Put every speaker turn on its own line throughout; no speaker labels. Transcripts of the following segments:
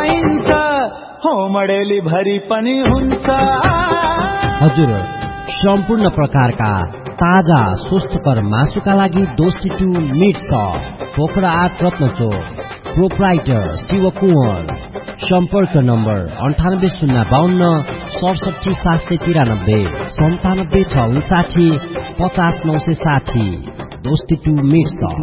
पाइन्छ, होमडेली भरि पनि हुन्छ।
हजुर, सम्पूर्ण प्रकारका ताजा स्वस्थकर मासुका लागि दोस्ती to meet shop, Pokhara 8 रत्नचोक, proprietor Shiv Kunwar. सम्पर्क नम्बर 9805 67 793 97 659 50 दोस्ती टु मिट सप।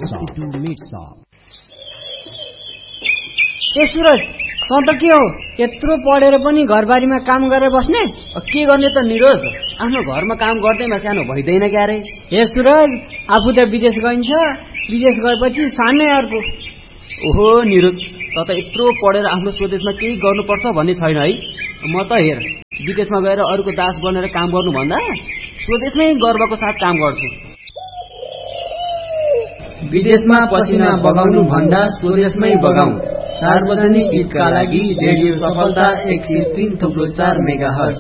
ए सुरज, तँ त के हो यत्रो पढेर पनि घरबारीमा काम गरेर बस्ने?
के गर्ने त निरोज, आफ्नो घरमा काम गर्दैमा सानो भइदैन क्यारे।
ए सुरज, आफू त विदेश गइन्छ, विदेश गएपछि सानै अर्को।
ओहो निरोज, त यत्रो पढेर आफ्नो स्वदेशमा केही गर्नुपर्छ भन्ने छैन है। म त हेर, विदेशमा गएर अरूको दास बनेर काम गर्नुभन्दा स्वदेशमै गर्वको साथ काम गर्छु। विदेशमा पसिना बगाउनु भन्दा स्वदेशमै बगाऊ। सार्वजनिक हितका लागि रेडियो सफलता 103.4 मेगाहर्ज।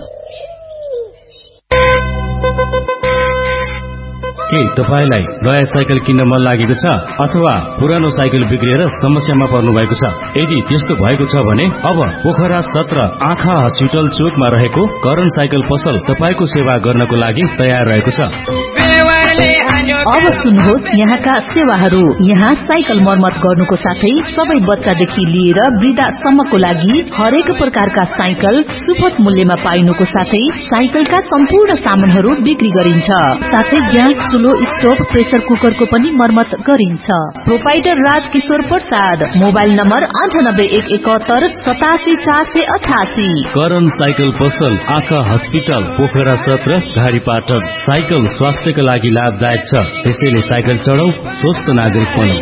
के तपाईलाई नयाँ साइकल किन्न मन लागेको छ अथवा पुरानो साइकल बिग्रिएर समस्यामा पर्नु भएको छ? यदि त्यस्तो भएको छ भने अब पोखरा 17 आँखा हस्पिटल चोकमा रहेको करण साइकल पसल तपाईको सेवा गर्नको लागि तयार रहेको छ।
अब सुन्नुहोस् यहाँका सेवाहरू। यहाँ साइकल मर्मत गर्नुको साथै सबै बच्चादेखि लिएर वृद्धासम्मको लागि हरेक प्रकारका साइकल सुपथ मूल्यमा पाइनुको साथै साइकलका सम्पूर्ण सामानहरू बिक्री गरिन्छ। साथै ग्यास चुलो, स्टोभ, प्रेसर कुकरको पनि मर्मत गरिन्छ। Proprietor Rajkishore Prasad, mobile number 9871 87 488।
Karan cycle पसल आँखा हस्पिटल पोखरा 17 घारीपाटन। साइकल स्वास्थ्यका लागि लाभदायक छ, त्यसैले साइकल चढाऊ, स्वस्थ नागरिक बनौं।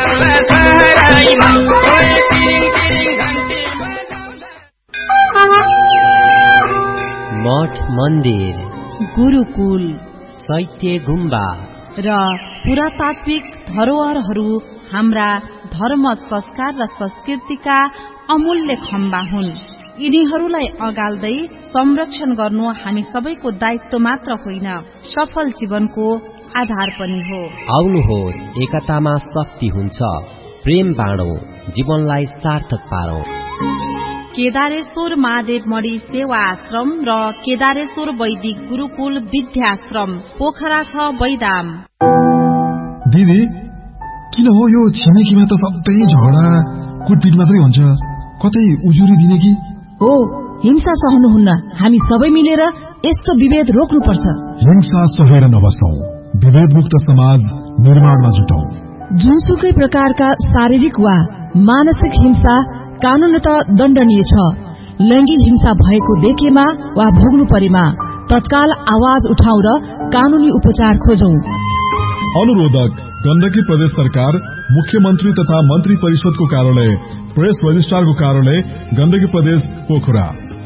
मठ मन्दिर,
गुरुकुल,
चैत्य गुम्बा
र पुरातात्विक धरोहरहरू हाम्रा धर्म, संस्कार र संस्कृतिका अमूल्य खम्बा हुन्। यिनीहरूलाई अगाल्दै संरक्षण गर्नु हामी सबैको दायित्व मात्र होइन, सफल जीवनको आधार पनि हो।
आउनुहोस्, एकतामा शक्ति हुन्छ, प्रेम बाँडौं, जीवनलाई सार्थक पारौं।
केदारेश्वर महादेव मणि सेवा आश्रम र केदारेश्वर वैदिक गुरुकुल विद्याश्रम पोखरा 6 बैदाम।
दिदी, किन हो यो छिमेकीमा त सबै झगडा कुटपिट मात्रै हुन्छ, कतै उजुरी दिने कि?
हो, हिंसा सहनुहुन्न, हामी सबै मिलेर यस्तो विभेद रोक्नुपर्छ।
हिंसा सहेर नबसौं, विभेदमुक्त समाज निर्माणमा जुटौं।
जुनसुकै प्रकारका शारीरिक वा मानसिक हिंसा कानूनतः दण्डनीय छ। लैंगिक हिंसा भएको देखेमा वा भोग्नु परेमा तत्काल आवाज उठाउँ र कानूनी उपचार खोजौं।
अनुरोधक गण्डकी प्रदेश सरकार, मुख्यमन्त्री तथा मन्त्री परिषदको कार्यालय, प्रेस रजिस्ट्रारको कार्यालय, गण्डकी प्रदेश पोखरा।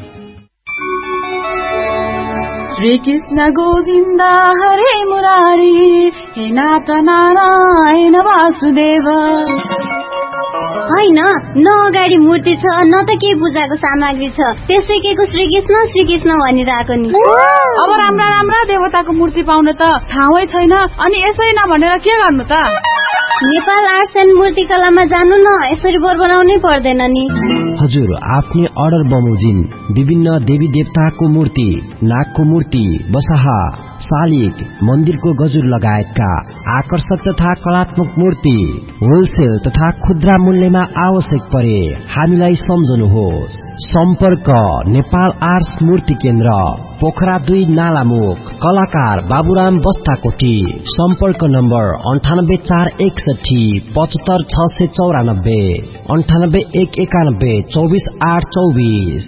श्री कृष्ण गोविन्द हरे मुरारी, हे नाथ नारायण वासुदेव।
होइन, न अगाडि मूर्ति छ न त के पूजाको सामग्री छ, त्यसै के को श्री कृष्ण भनिरहेको नि।
अब राम्रा राम्रा देवताको मूर्ति पाउन त ठाउँै छैन, अनि यसै नभनेर के गर्नु त?
नेपाल आर्ट्स एन्ड मूर्तिकलामा जानु न, यसरी बोर बनाउनै पर्दैन नि।
हजुर, आफ्नै अर्डर बमोजिम विभिन्न देवी देवताको मूर्ति, नागको मूर्ति, बसहा, शालिग, मन्दिरको गजुर लगायतका आकर्षक तथा कलात्मक मूर्ति होलसेल तथा खुद्रा मूल्यमा आवश्यक परे हामीलाई सम्झनुहोस्। सम्पर्क नेपाल आर्ट्स मूर्ति केन्द्र, पोखरा 2 नालामुख, कलाकार बाबुराम बस्ताकोटी। सम्पर्क नम्बर 98461 75694 98191 24824।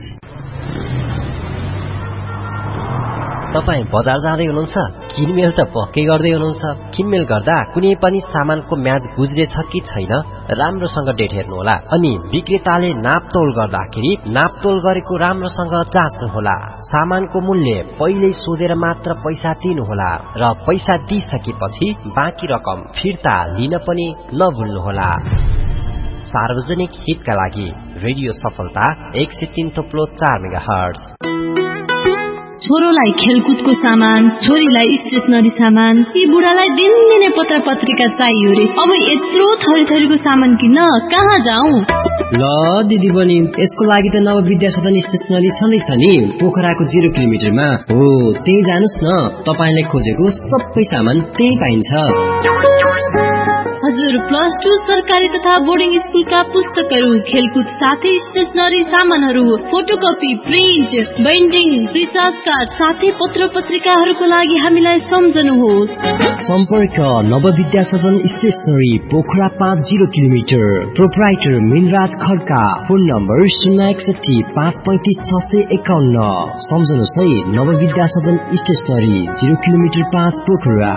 तपाईँ बजार जाँदै हुनुहुन्छ? किनमेल त पक्कै गर्दै हुनुहुन्छ। किनमेल गर्दा कुनै पनि सामानको म्याद गुज्रेछ कि छैन राम्रोसँग डेट हेर्नुहोला। अनि विक्रेताले नापतोल गर्दाखेरि नापतोल गरेको राम्रोसँग जाँच्नुहोला। सामानको मूल्य पहिल्यै सोधेर मात्र पैसा दिनुहोला र पैसा दिइसकेपछि बाँकी रकम फिर्ता लिन पनि नभुल्नुहोला। सार्वजनिक हितका लागि रेडियो सफलता 103.4 मेगाहर्ज।
छोरोलाई खेलकुदको सामान, छोरीलाई स्टेशनरी सामान, यी बुढालाई दिनदिनै पत्र पत्रिका चाहियो रे। अब यत्रो थरी थरीको सामान किन्न कहाँ जाऊ?
ल दिदी बहिनी, यसको लागि त नव विद्या सदन स्टेशनरी छँदैछ नि, पोखराको 0 किलोमिटरमा हो। त्यही जानुस् न, तपाईले खोजेको सबै सामान त्यही पाइन्छ।
हजुर, +2 सरकारी तथा बोर्डिङ स्कुलका पुस्तकहरू, खेलकुद साथै स्टेशनरी सामानहरू, photocopy, print, binding, recharge card साथै पत्र पत्रिकाहरूको लागि हामीलाई सम्झनुहोस्।
सम्पर्क नवविद्या सदन stationery, Pokhara 5 0 kilometre. Proprietor Minraj Khadka. Phone number 061 535 651। सम्झनुहोस् है, नवविद्या सदन स्टेशनरी, 0 किलोमिटर 5 पोखरा।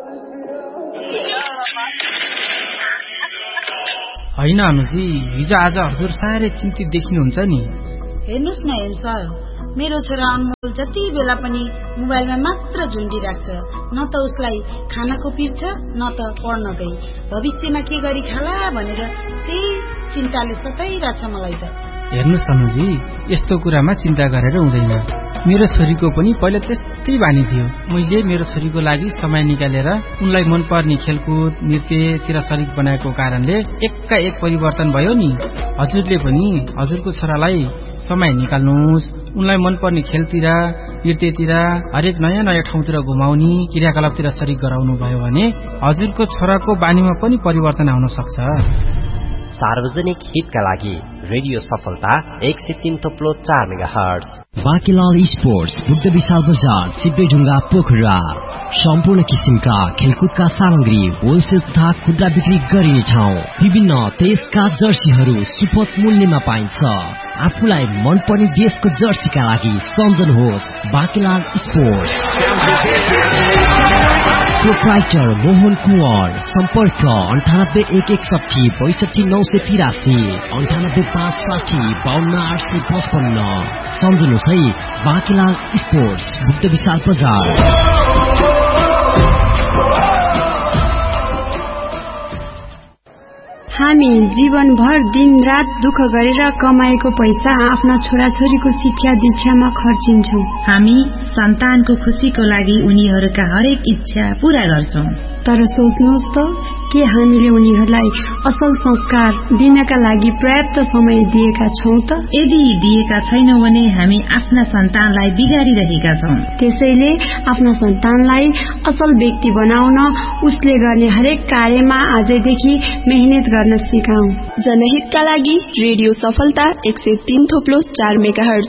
होइन अनुजी, हिजो आज हजुर साह्रै चिन्तित देखिनुहुन्छ नि।
हेर्नुस् न हेम सर, मेरो छोरा अनमोल जति बेला पनि मोबाइलमा मात्र झुन्डिराख्छ। न त उसलाई खानाको पिर छ, न त पढ्नकै। भविष्यमा के गरी खाला भनेर त्यही चिन्ताले सताइरहेछ मलाई त।
हेर्नुस् अनुजी, यस्तो कुरामा चिन्ता गरेर हुँदैन। मेरो छोरीको पनि पहिला त्यस्तै बानी थियो। मैले मेरो छोरीको लागि समय निकालेर उनलाई मनपर्ने खेलकुद, नृत्यतिर शरीक बनाएको कारणले एकाएक परिवर्तन भयो नि। हजुरले पनि हजुरको छोरालाई समय निकाल्नुहोस्, उनलाई मनपर्ने खेलतिर, नृत्यतिर, हरेक नयाँ नयाँ ठाउँतिर घुमाउने, क्रियाकलापतिर शरीक गराउनु भयो भने हजुरको छोराको बानीमा पनि परिवर्तन आउन सक्छ।
सार्वजनिक हितका लागि रेडियो सफलता 103.4 मेगाहर्ज। बाँकीलाल स्पोर्ट्स, बुद्ध विशाल बजार, चिप्लेढुङ्गा, पोखरा। सम्पूर्ण किसिमका खेलकुदका सामग्री होलसेल तथा खुद्रा बिक्री गरिने ठाउँ। विभिन्न देशका जर्सीहरू सुपथ मूल्यमा पाइन्छ। आफूलाई मनपर्ने देशको जर्सीका लागि सम्झनुहोस् बाँकीलाल स्पोर्ट्स। प्रोप्राइटर मोहन कुँवर। सम्पर्क 98 161 62 983, 98 560 52 855। सम्झनुहोस् है, बाँकीलाल स्पोर्ट्स, बुद्ध विशाल बजार।
हामी जीवनभर दिन रात दुःख गरेर कमाएको पैसा आफ्ना छोराछोरीको शिक्षा दीक्षामा खर्चिन्छौं।
हामी सन्तानको खुसीको लागि उनीहरूका हरेक इच्छा पूरा गर्छौं।
तर सोच्नुहोस् त, के हामीले उनीहरूलाई असल संस्कार दिनका लागि पर्याप्त समय दिएका छौं त?
यदि दिएका छैनौं भने हामी आफ्ना सन्तानलाई बिगारिरहेका छौं।
त्यसैले आफ्ना सन्तानलाई असल व्यक्ति बनाउन उसले गर्ने हरेक कार्यमा आजैदेखि मेहनत गर्न सिकाऊ।
जनहितका लागि रेडियो सफलता 103.4 मेगाहर्ज।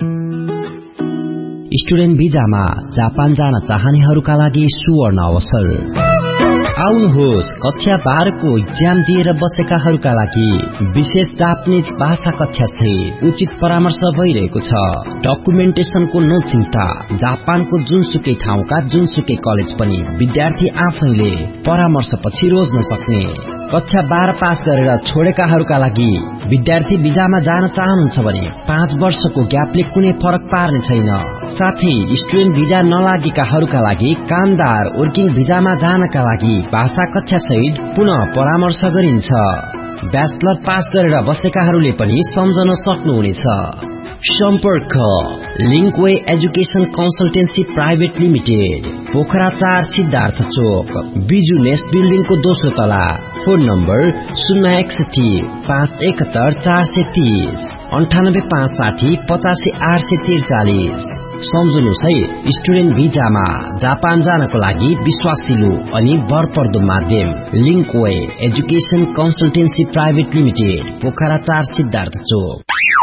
स्टुडेन्ट भिजामा जापान जान चाहनेहरूका लागि सुवर्ण अवसर। आउनुहोस्, कक्षा 12 को इक्जाम दिएर बसेकाहरूका लागि विशेष जापानिज भाषा कक्षा से उचित परामर्श भइरहेको छ। डकुमेन्टेसनको नचिन्ता। जापानको जुनसुकै ठाउँका जुनसुकै कलेज पनि विद्यार्थी आफैले परामर्श पछि रोज्न सक्ने। कक्षा 12 पास गरेर छोडेकाहरूका लागि विद्यार्थी भिजामा जान चाहनुहुन्छ भने 5 वर्षको ग्यापले कुनै फरक पार्ने छैन। साथै स्टुडेन्ट भिजा नलागेकाहरूका लागि कामदार वर्किङ भिजामा जानका लागि भाषा कक्षा सहित पुनः परामर्श गरिन्छ। ब्याचलर पास गरेर बसेकाहरूले पनि सम्झन सक्नुहुनेछ। सम्पर्क लिङ्कवे education consultancy private limited, Pokhara 4 Siddhartha चोक, बिजु नेस्ट बिल्डिङको दोस्रो तला। Phone number 061 571 430, 98 560 85 843। सम्झनुहोस् है, स्टुडेन्ट भिजामा जापान जानको लागि विश्वासिलो अनि भरपर्दो माध्यम लिङ्कवे education consultancy private limited, Pokhara 4 Siddhartha चोक।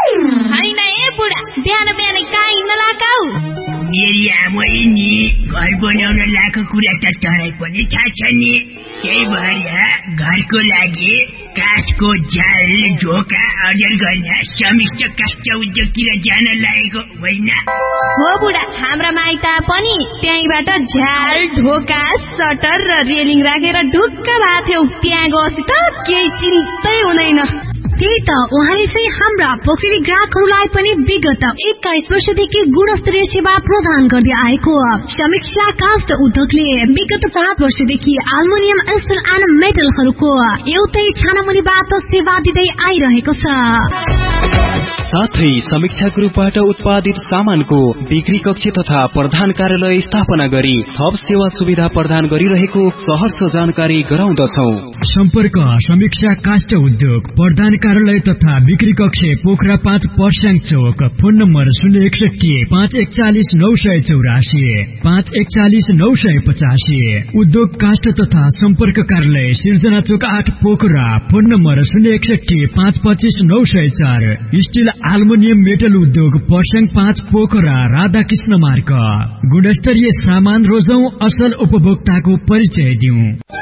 बिहान बिहान कहाँ हिँड्न लागाउ?
मेरी आमै नि घर बनाउन लाएको कुरा त तँलाई पनि थाहा छ नि। त्यही भएर घरको लागि काठको जाल ढोका अर्जन गर्न समिष्ट काष्ठ उद्योगतिर जान लागेको होइन
हो बुढा? हाम्रा माइता पनि त्यहीबाट झ्याल ढोका सटर र रेलिङ राखेर ढुक्क भएको थियौ। त्यहाँ गएपछि त केही चिन्तै हुँदैन।
त्यही त, उहाँले चाहिँ हाम्रा पोखरी ग्राहकहरूलाई पनि विगत 21 वर्षदेखि गुणस्तरीय सेवा प्रदान गर्दै आएको समीक्षा काष्ठ उद्योगले विगत 7 वर्षदेखि एल्युमिनियम स्टिल एन्ड मेटलहरूको एउटै छानामुनिबाट सेवा दिँदै आइरहेको छ।
साथै समीक्षा ग्रुपबाट उत्पादित सामानको बिक्री कक्ष तथा प्रधान कार्यालय स्थापना गरी थप सेवा सुविधा प्रदान गरिरहेको सहर्ष जानकारी गराउँदछौ।
सम्पर्क समीक्षा काष्ठ उद्योग प्रधान कार्यालय तथा बिक्री कक्ष पोखरा 5 पर्स्याङ चौक। Phone number 061 541 984 541 985। उद्योग काष्ठ तथा सम्पर्क कार्यालय सिर्जना चोक 8 Pokhara. Phone number 061 525 904। Still aluminium metal उद्योग पर्स्याङ 5 पोखरा राधाकृष्ण मार्ग। गुणस्तरीय सामान रोजौं, असल उपभोक्ताको परिचय दिउँ।